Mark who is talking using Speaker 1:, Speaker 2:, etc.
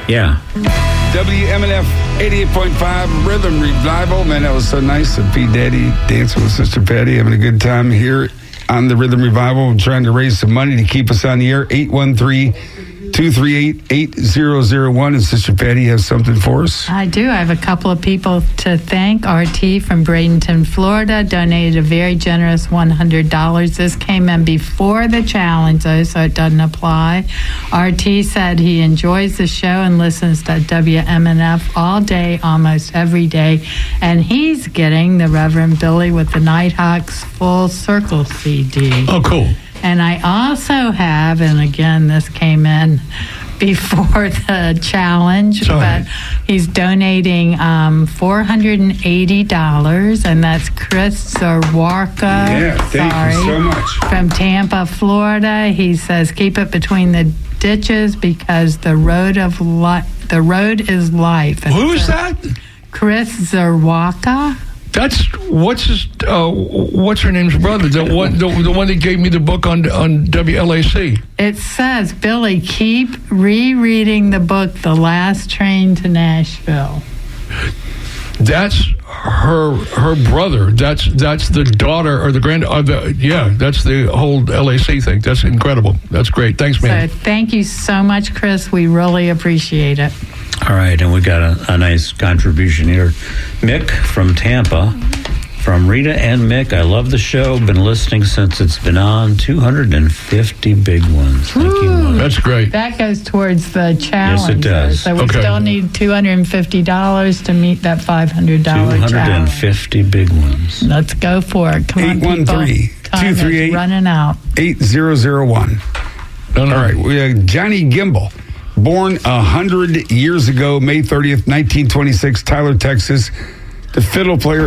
Speaker 1: Yeah.
Speaker 2: WMNF 88.5 Rhythm Revival. Man, that was so nice. So P. Daddy dancing with Sister Patty, having a good time here on the Rhythm Revival. I'm trying to raise some money to keep us on the air. 813-238-8001. And Sister Patty has something for us.
Speaker 3: I do. I have a couple of people to thank. RT from Bradenton, Florida, donated a very generous $100. This came in before the challenge, though, so it doesn't apply. RT said he enjoys the show and listens to WMNF all day, almost every day. And he's getting the Reverend Billy with the Nighthawks Full Circle CD.
Speaker 4: Oh, cool.
Speaker 3: And I also have, and again, this came in before the challenge, but he's donating $480, and that's Chris Zarwarka.
Speaker 2: Yeah, thank you so much.
Speaker 3: From Tampa, Florida. He says, keep it between the ditches because the road is life. And
Speaker 4: who is that?
Speaker 3: Chris Zarwarka.
Speaker 4: That's what's her name's brother? The one that gave me the book on WLAC.
Speaker 3: It says, Billy, keep rereading the book, The Last Train to Nashville.
Speaker 4: That's her brother. That's the daughter or the that's the whole LAC thing. That's incredible. That's great. Thanks, man.
Speaker 3: So thank you so much, Chris. We really appreciate it.
Speaker 1: All right, and we got a nice contribution here. Mick from Tampa. From Rita and Mick, I love the show. Been listening since it's been on. 250 big ones. Thank you, Mother.
Speaker 4: That's great.
Speaker 3: That goes towards the challenge.
Speaker 1: Yes, it does.
Speaker 3: So we still need $250 to meet that $500 challenge.
Speaker 1: 250 big ones.
Speaker 3: Let's go for it. Come on, people.
Speaker 2: 813-238
Speaker 3: running out.
Speaker 2: 8001. All right, we have Johnny Gimbel. Born 100 years ago, May 30th, 1926, Tyler, Texas. The fiddle player